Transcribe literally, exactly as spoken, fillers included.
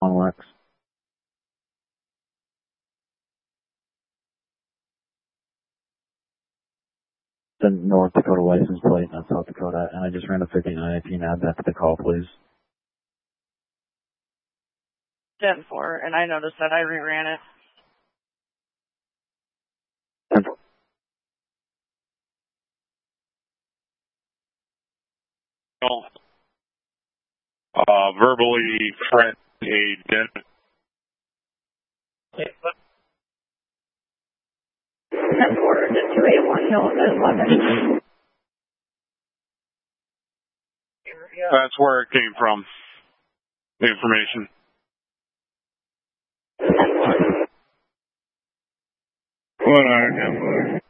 on Lex. The North Dakota license plate, not South Dakota, and I just ran a fifty-nine. If you can add that to the call, please. ten four, and I noticed that I reran it. ten four. Uh, verbally threat a den. ten four to two eight one, Hill eleven. That's where it came from, the information. One hour, ten four.